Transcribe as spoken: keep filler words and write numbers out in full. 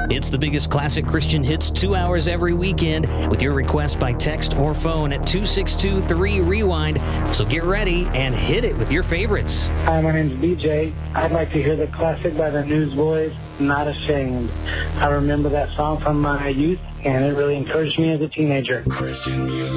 It's the biggest classic Christian hits two hours every weekend with your request by text or phone at two six two three rewind. So get ready and hit it with your favorites. Hi, my name's B J. I'd like to hear the classic by the Newsboys, Not Ashamed. I remember that song from my youth, and it really encouraged me as a teenager. Christian music.